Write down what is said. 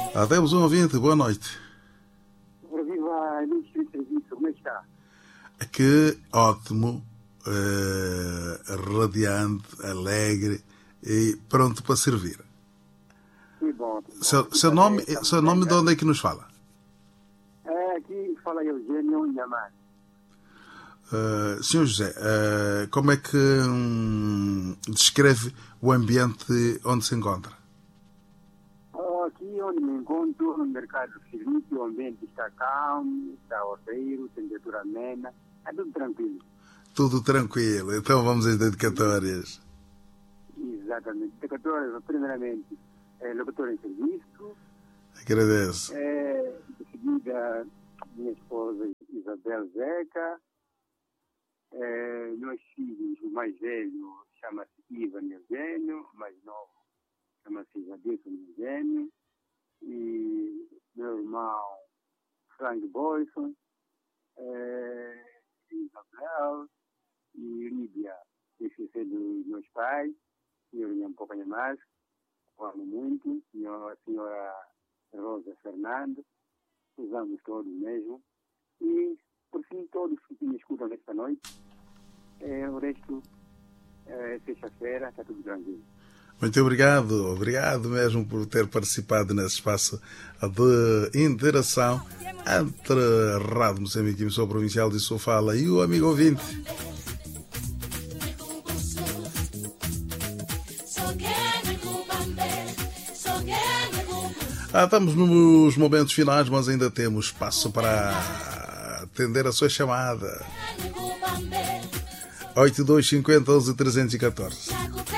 Temos um ouvinte, boa noite. Viva, ministro de serviço, como é que está? Que ótimo, radiante, alegre e pronto para servir. Que bom. Seu nome de onde é que nos fala? Aqui fala Eugênio Inhamar. Senhor José, como é que descreve o ambiente onde se encontra? Aqui onde me encontro, no mercado de serviço, o ambiente está calmo, está ordeiro, temperatura amena, é tudo tranquilo. Tudo tranquilo, então vamos às dedicatórias. Exatamente. Dedicatórias, primeiramente, locutor em serviço. Agradeço. De seguida, minha esposa Isabel Zeca. Meus filhos, o mais velho chama-se Ivan Eugênio, o mais novo chama-se Jadilson Eugênio, e meu irmão Frank Boyson, Isabel e Lídia, esqueci dos meus pais, eu e um pouco mais, eu amo muito, a senhora Rosa Fernando, usamos todos mesmo, e por fim todos que me escutam nesta noite, o resto é sexta-feira, está tudo tranquilo. Muito obrigado mesmo por ter participado nesse espaço de interação entre a Rádio Moçambique, emissora provincial de Sofala, e o amigo ouvinte. Estamos nos momentos finais, mas ainda temos espaço para atender a sua chamada. 8250 11 314.